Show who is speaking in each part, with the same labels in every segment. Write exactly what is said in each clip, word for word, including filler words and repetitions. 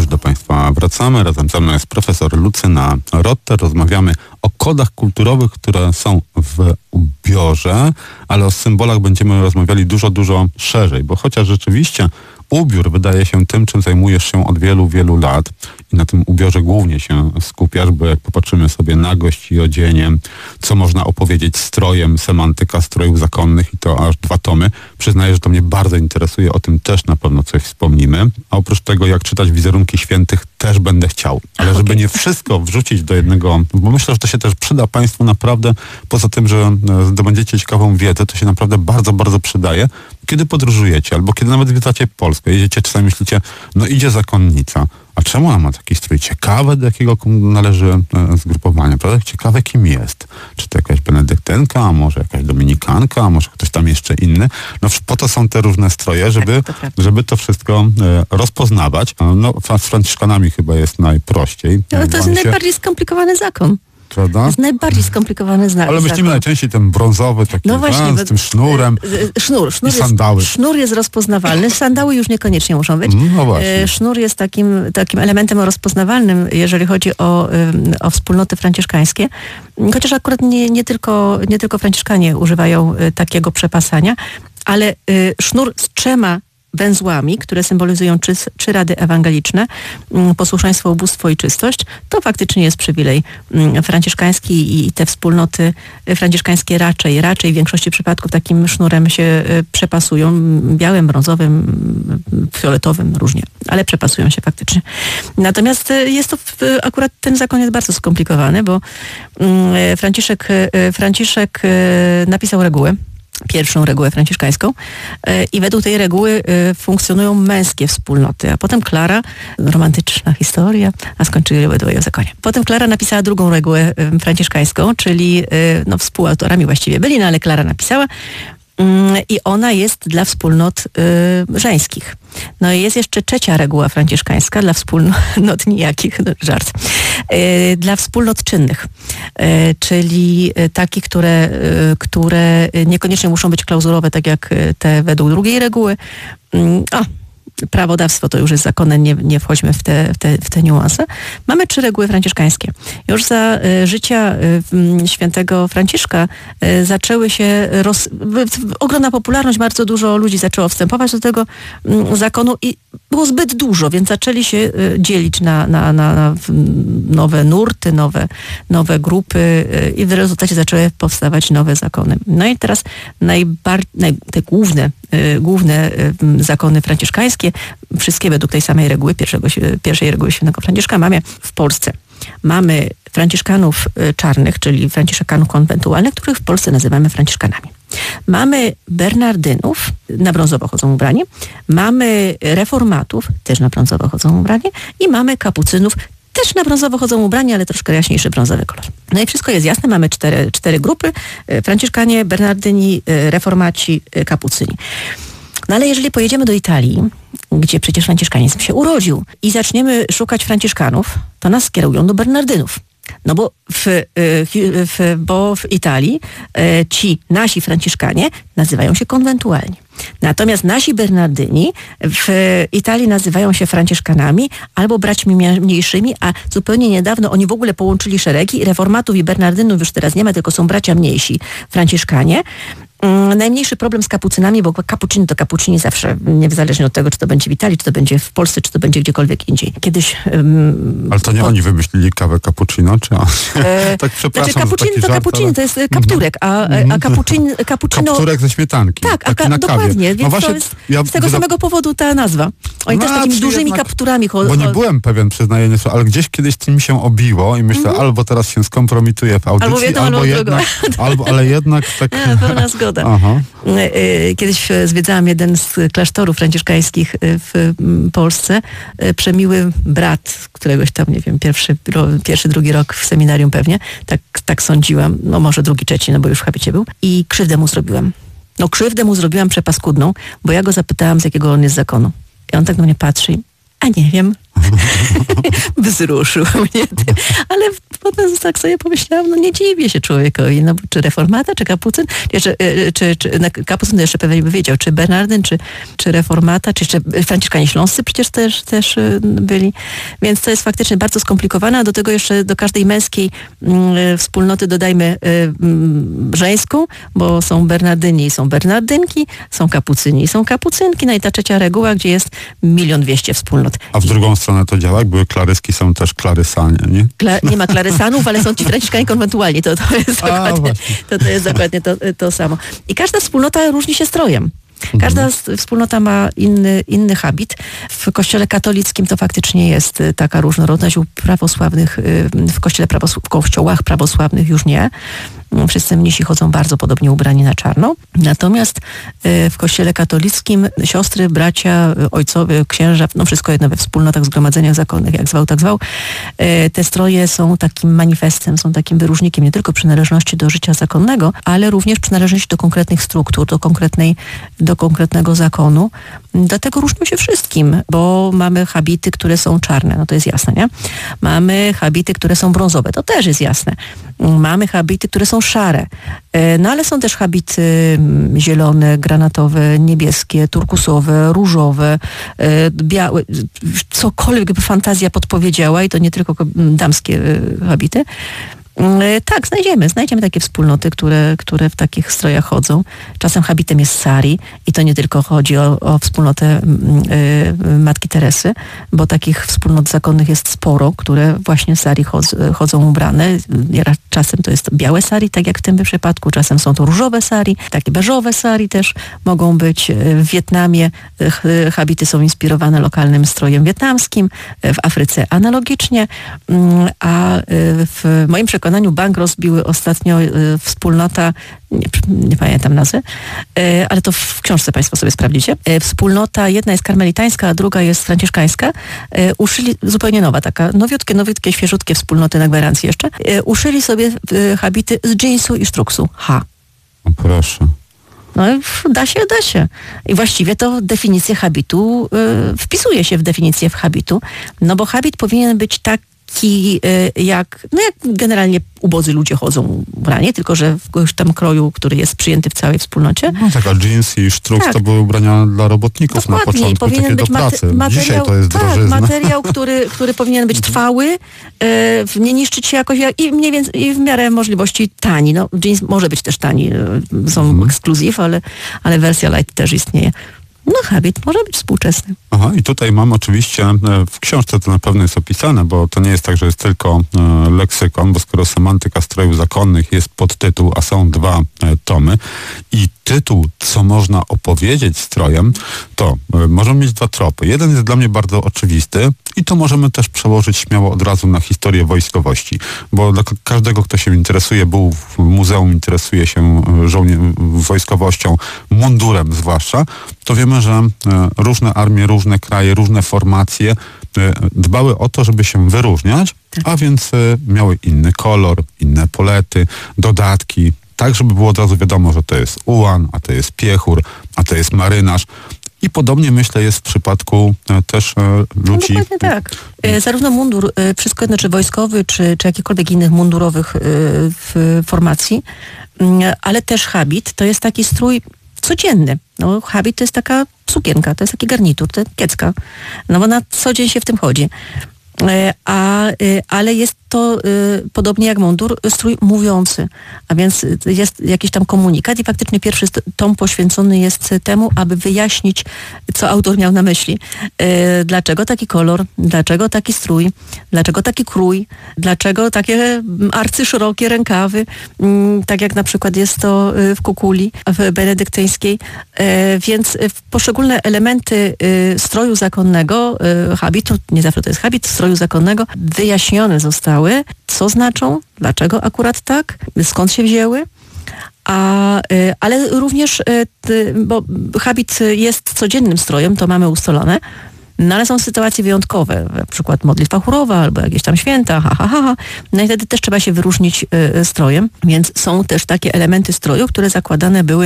Speaker 1: do Państwa wracamy. Razem ze mną jest profesor Lucyna Rotter. Rozmawiamy o kodach kulturowych, które są w ubiorze, ale o symbolach będziemy rozmawiali dużo, dużo szerzej, bo chociaż rzeczywiście ubiór wydaje się tym, czym zajmujesz się od wielu, wielu lat i na tym ubiorze głównie się skupiasz, bo jak popatrzymy sobie na gość i odzienie, co można opowiedzieć strojem, semantyka strojów zakonnych i to aż dwa tomy. Przyznaję, że to mnie bardzo interesuje, o tym też na pewno coś wspomnimy. A oprócz tego, jak czytać wizerunki świętych, też będę chciał. Ale żeby nie wszystko wrzucić do jednego, bo myślę, że to się też przyda Państwu naprawdę, poza tym, że zdobędziecie ciekawą wiedzę, to się naprawdę bardzo, bardzo przydaje. Kiedy podróżujecie, albo kiedy nawet zwiedzacie Polskę, jedziecie, czasami myślicie, no idzie zakonnica, a czemu ona ma taki strój? Ciekawe, do jakiego należy e, zgrupowania, prawda? Ciekawe, kim jest. Czy to jakaś benedyktynka, a może jakaś dominikanka, a może ktoś tam jeszcze inny. No po to są te różne stroje, żeby, tak, to żeby to wszystko e, rozpoznawać. No z Franciszkanami chyba jest najprościej.
Speaker 2: No, to jest najbardziej się... skomplikowany zakon.
Speaker 1: Prawda?
Speaker 2: To jest najbardziej skomplikowany znak.
Speaker 1: Ale myślimy najczęściej ten brązowy, taki
Speaker 2: no właśnie,
Speaker 1: z tym sznurem
Speaker 2: sznur, sznur
Speaker 1: i sandały.
Speaker 2: Jest, sznur jest rozpoznawalny, sandały już niekoniecznie muszą być.
Speaker 1: No właśnie.
Speaker 2: Sznur jest takim, takim elementem rozpoznawalnym, jeżeli chodzi o, o wspólnoty franciszkańskie. Chociaż akurat nie, nie, tylko, nie tylko franciszkanie używają takiego przepasania, ale sznur z trzema węzłami, które symbolizują trzy, trzy rady ewangeliczne, posłuszeństwo, ubóstwo i czystość, to faktycznie jest przywilej franciszkański i te wspólnoty franciszkańskie raczej, raczej w większości przypadków takim sznurem się przepasują, białym, brązowym, fioletowym, różnie, ale przepasują się faktycznie. Natomiast jest to, akurat ten zakon jest bardzo skomplikowany, bo Franciszek, Franciszek napisał regułę, pierwszą regułę franciszkańską i według tej reguły funkcjonują męskie wspólnoty, a potem Klara, romantyczna historia, a skończyli regułę o zakonie. Potem Klara napisała drugą regułę franciszkańską, czyli no, współautorami właściwie byli, no ale Klara napisała i ona jest dla wspólnot y, żeńskich. No i jest jeszcze trzecia reguła franciszkańska dla wspólnot nijakich, no, żart, y, dla wspólnot czynnych, y, czyli takich, które, y, które niekoniecznie muszą być klauzurowe, tak jak te według drugiej reguły. Y, a, prawodawstwo to już jest zakonem, nie, nie wchodźmy w te, w, te, w te niuanse. Mamy trzy reguły franciszkańskie. Już za y, życia y, świętego Franciszka y, zaczęły się, roz, y, ogromna popularność, bardzo dużo ludzi zaczęło wstępować do tego y, zakonu i było zbyt dużo, więc zaczęli się y, dzielić na, na, na, na nowe nurty, nowe, nowe grupy y, i w rezultacie zaczęły powstawać nowe zakony. No i teraz najbar, naj, te główne, y, główne y, zakony franciszkańskie, wszystkie według tej samej reguły, pierwszego, pierwszej reguły świętego Franciszka mamy w Polsce. Mamy franciszkanów czarnych, czyli franciszkanów konwentualnych, których w Polsce nazywamy franciszkanami. Mamy bernardynów, na brązowo chodzą ubrani, mamy reformatów, też na brązowo chodzą ubrani i mamy kapucynów, też na brązowo chodzą ubrani, ale troszkę jaśniejszy brązowy kolor. No i wszystko jest jasne, mamy cztery, cztery grupy, franciszkanie, bernardyni, reformaci, kapucyni. No ale jeżeli pojedziemy do Italii, gdzie przecież franciszkanizm się urodził i zaczniemy szukać franciszkanów, to nas skierują do bernardynów. No bo w, w, bo w Italii ci nasi franciszkanie nazywają się konwentualni. Natomiast nasi bernardyni w Italii nazywają się franciszkanami albo braćmi mniejszymi, a zupełnie niedawno oni w ogóle połączyli szeregi. Reformatów i bernardynów już teraz nie ma, tylko są bracia mniejsi franciszkanie. Najmniejszy problem z kapucynami, bo kapucini to kapucini zawsze, niezależnie od tego, czy to będzie w Italii, czy to będzie w Polsce, czy to będzie gdziekolwiek indziej. Kiedyś... Um,
Speaker 1: Ale to nie o... oni wymyślili kawę cappuccino, czy on? E, tak przepraszam.
Speaker 2: Znaczy kapucini to kapucini, to jest kapturek, a, a kapucin, cappuccino...
Speaker 1: Kapturek ze śmietanki.
Speaker 2: Tak, a ka- na dokładnie, więc no właśnie, to jest ja z tego wyda... samego powodu ta nazwa. Oni no, też takimi dużymi jednak, kapturami chodzą.
Speaker 1: Bo nie byłem pewien, przyznaję, nie, ale gdzieś kiedyś tym mi się obiło i myślę, mm-hmm. albo teraz się skompromituję w audycji, albo, jedno, albo, albo jednak, albo, ale jednak tak...
Speaker 2: Ja, pełna zgoda. Aha. Kiedyś zwiedzałam jeden z klasztorów franciszkańskich w Polsce. Przemiły brat, któregoś tam, nie wiem, pierwszy, pierwszy drugi rok w seminarium pewnie, tak, tak sądziłam, no może drugi, trzeci, no bo już w habicie był. I krzywdę mu zrobiłam. No krzywdę mu zrobiłam przepaskudną, bo ja go zapytałam, z jakiego on jest zakonu. I on tak na mnie patrzy, a nie wiem. Wzruszył mnie tym. Ale potem tak sobie pomyślałam, no nie dziwię się człowiekowi, no czy reformata, czy kapucyn, czy, czy, czy kapucyn to jeszcze pewnie by wiedział, czy Bernardyn, czy, czy reformata, czy jeszcze franciszkanie śląscy przecież też, też byli. Więc to jest faktycznie bardzo skomplikowane, a do tego jeszcze do każdej męskiej mm, wspólnoty dodajmy mm, żeńską, bo są Bernardyni i są Bernardynki, są kapucyni i są kapucynki, no i ta trzecia reguła, gdzie jest milion dwieście wspólnot.
Speaker 1: A w drugą stronę to działa? Jak były klaryski, są też klarysanie, nie?
Speaker 2: Kla- nie ma klarysanów, ale są ci franciszkanie konwentualni. To, to, jest,
Speaker 1: A,
Speaker 2: dokładnie, to, to jest dokładnie to, to samo. I każda wspólnota różni się strojem. Każda mhm. wspólnota ma inny, inny habit. W kościele katolickim to faktycznie jest taka różnorodność. U prawosławnych, w kościele prawosł- w kościołach prawosławnych już nie. Wszyscy mnisi chodzą bardzo podobnie ubrani na czarno. Natomiast w kościele katolickim siostry, bracia, ojcowie, księża, no wszystko jedno we wspólnotach, zgromadzeniach zakonnych, jak zwał, tak zwał. Te stroje są takim manifestem, są takim wyróżnikiem nie tylko przynależności do życia zakonnego, ale również przynależności do konkretnych struktur, do konkretnej, do konkretnego zakonu. Dlatego różnią się wszystkim, bo mamy habity, które są czarne, no to jest jasne, nie? Mamy habity, które są brązowe, to też jest jasne. Mamy habity, które są szare, no ale są też habity zielone, granatowe, niebieskie, turkusowe, różowe, białe, cokolwiek by fantazja podpowiedziała i to nie tylko damskie habity. Tak, znajdziemy. Znajdziemy takie wspólnoty, które, które w takich strojach chodzą. Czasem habitem jest sari i to nie tylko chodzi o, o wspólnotę y, Matki Teresy, bo takich wspólnot zakonnych jest sporo, które właśnie sari chodz, chodzą ubrane. Czasem to jest białe sari, tak jak w tym przypadku. Czasem są to różowe sari, takie beżowe sari też mogą być. W Wietnamie habity są inspirowane lokalnym strojem wietnamskim, w Afryce analogicznie, a w moim przekonaniu bank rozbiły ostatnio y, wspólnota, nie, nie pamiętam nazwy, y, ale to w książce Państwo sobie sprawdzicie. Y, wspólnota, jedna jest karmelitańska, a druga jest franciszkańska. Y, uszyli, zupełnie nowa taka, nowiutkie, nowiutkie, świeżutkie wspólnoty na gwarancji jeszcze. Y, uszyli sobie y, habity z dżinsu i sztruksu. Ha.
Speaker 1: O, proszę.
Speaker 2: No da się, da się. I właściwie to definicję habitu y, wpisuje się w definicję w habitu, no bo habit powinien być tak Taki jak, no jak generalnie ubodzy ludzie chodzą ubrani, tylko że w jakimś tam kroju, który jest przyjęty w całej wspólnocie.
Speaker 1: No tak, a jeans i sztruks tak. to były ubrania dla robotników Dokładnie. na początku, powinien takie być do pracy. Materiał, Dzisiaj to jest
Speaker 2: tak,
Speaker 1: drożyzna.
Speaker 2: materiał, który, który powinien być trwały, e, nie niszczyć się jakoś i mniej więcej i w miarę możliwości tani. No, jeans może być też tani, są mhm. ekskluzyw, ale, ale wersja light też istnieje. No habit może być współczesny.
Speaker 1: Aha, i tutaj mam oczywiście, w książce to na pewno jest opisane, bo to nie jest tak, że jest tylko e, leksykon, bo skoro semantyka strojów zakonnych jest podtytuł, a są dwa e, tomy i tytuł, co można opowiedzieć strojem, to e, możemy mieć dwa tropy. Jeden jest dla mnie bardzo oczywisty i to możemy też przełożyć śmiało od razu na historię wojskowości, bo dla każdego, kto się interesuje, był w muzeum, interesuje się żołnie- wojskowością, mundurem zwłaszcza, to wiemy, że e, różne armie, różne kraje, różne formacje e, dbały o to, żeby się wyróżniać, tak. a więc e, miały inny kolor, inne polety, dodatki, tak żeby było od razu wiadomo, że to jest ułan, a to jest piechur, a to jest marynarz. I podobnie myślę jest w przypadku e, też e, ludzi...
Speaker 2: No dokładnie tak. E, zarówno mundur, e, wszystko jedno, czy wojskowy, czy, czy jakichkolwiek innych mundurowych e, w formacji, m, ale też habit to jest taki strój codzienny. No, habit to jest taka sukienka, to jest taki garnitur, to jest kiecka. No bo na co dzień się w tym chodzi. A, ale jest to podobnie jak mundur, strój mówiący, a więc jest jakiś tam komunikat i faktycznie pierwszy tom poświęcony jest temu, aby wyjaśnić, co autor miał na myśli. Dlaczego taki kolor, dlaczego taki strój, dlaczego taki krój, dlaczego takie arcyszerokie rękawy, tak jak na przykład jest to w kukuli, w benedyktyńskiej. Więc poszczególne elementy stroju zakonnego, habitu, nie zawsze to jest habit, stroju zakonnego, wyjaśnione zostały, co znaczą, dlaczego akurat tak, skąd się wzięły, a, ale również, bo habit jest codziennym strojem, to mamy ustalone, no ale są sytuacje wyjątkowe, na przykład modlitwa chórowa albo jakieś tam święta, ha, ha, ha, ha. No i wtedy też trzeba się wyróżnić y, strojem, więc są też takie elementy stroju, które zakładane były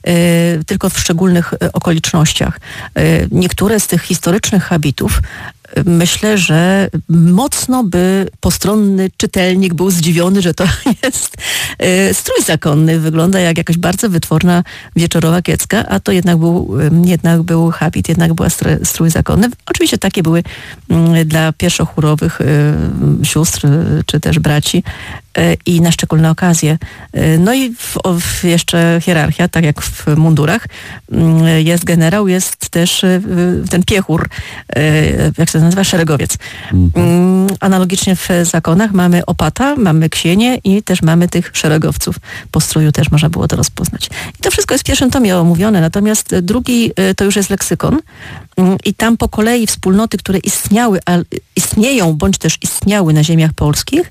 Speaker 2: y, tylko w szczególnych y, okolicznościach. Y, niektóre z tych historycznych habitów myślę, że mocno by postronny czytelnik był zdziwiony, że to jest strój zakonny. Wygląda jak jakaś bardzo wytworna wieczorowa kiecka, a to jednak był, jednak był habit, jednak była strój zakonny. Oczywiście takie były dla pierwszochórowych sióstr czy też braci i na szczególne okazje. No i w, w jeszcze hierarchia, tak jak w mundurach, jest generał, jest też ten piechur, jak się to nazywa, szeregowiec. Mhm. Analogicznie w zakonach mamy opata, mamy ksienie i też mamy tych szeregowców. Po stroju też można było to rozpoznać. I to wszystko jest w pierwszym tomie omówione, natomiast drugi to już jest leksykon i tam po kolei wspólnoty, które istniały, a istnieją, bądź też istniały na ziemiach polskich,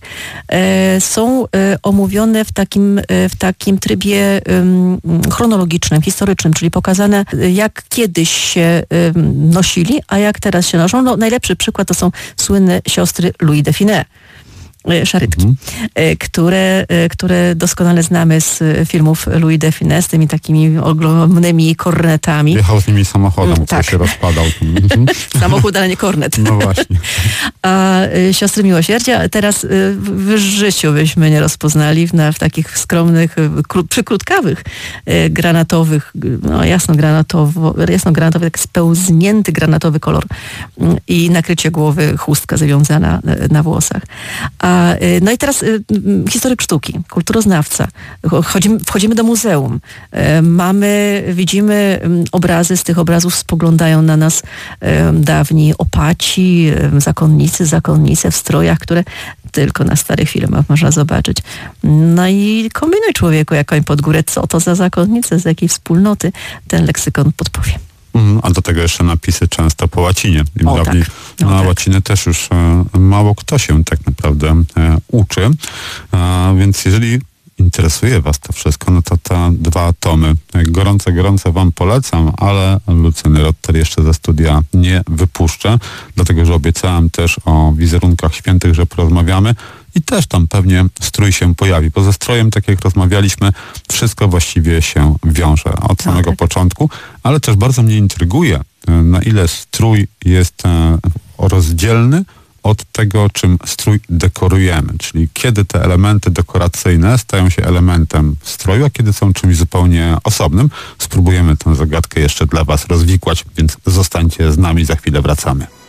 Speaker 2: są omówione w takim, w takim trybie chronologicznym, historycznym, czyli pokazane, jak kiedyś się nosili, a jak teraz się noszą. No, najlepszy przykład to są słynne siostry Louis de Funès. Szarytki, mhm. które, które doskonale znamy z filmów Louis de Funès, z tymi takimi ogromnymi kornetami.
Speaker 1: Jechał z nimi samochodem, no, tak. Który się rozpadał.
Speaker 2: Samochód, ale nie kornet.
Speaker 1: No właśnie.
Speaker 2: A siostry miłosierdzia teraz w życiu byśmy nie rozpoznali w, na, w takich skromnych, kró, przykrótkawych, granatowych, no jasno granatowo, jasno granatowy, tak spełznięty granatowy kolor i nakrycie głowy, chustka zawiązana na włosach. A No i teraz y, historyk sztuki, kulturoznawca. Wchodzimy, wchodzimy do muzeum. Y, mamy, widzimy y, obrazy, z tych obrazów spoglądają na nas y, dawni opaci, y, zakonnicy, zakonnice w strojach, które tylko na starych filmach można zobaczyć. No i kombinuj człowieku, jak koń pod górę, co to za zakonnice, z jakiej wspólnoty ten leksykon podpowie.
Speaker 1: Mm, a do tego jeszcze napisy często po łacinie. I
Speaker 2: o,
Speaker 1: dawniej
Speaker 2: tak.
Speaker 1: na
Speaker 2: tak.
Speaker 1: łacinę też już e, mało kto się tak naprawdę e, uczy. E, więc jeżeli interesuje was to wszystko, no to te dwa tomy gorące, gorące wam polecam, ale Lucyny Rotter jeszcze ze studia nie wypuszczę, dlatego że obiecałem też o wizerunkach świętych, że porozmawiamy. I też tam pewnie strój się pojawi, bo ze strojem, tak jak rozmawialiśmy, wszystko właściwie się wiąże od samego tak. początku, ale też bardzo mnie intryguje, na ile strój jest rozdzielny od tego, czym strój dekorujemy, czyli kiedy te elementy dekoracyjne stają się elementem stroju, a kiedy są czymś zupełnie osobnym. Spróbujemy tę zagadkę jeszcze dla was rozwikłać, więc zostańcie z nami, za chwilę wracamy.